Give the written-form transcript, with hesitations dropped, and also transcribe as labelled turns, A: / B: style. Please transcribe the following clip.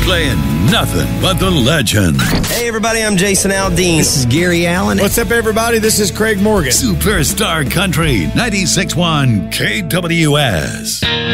A: playing nothing but the legends.
B: Hey, everybody, I'm Jason Aldean.
C: This is Gary Allen.
D: What's up, everybody? This is Craig Morgan.
A: Superstar Country, 96.1 KWS.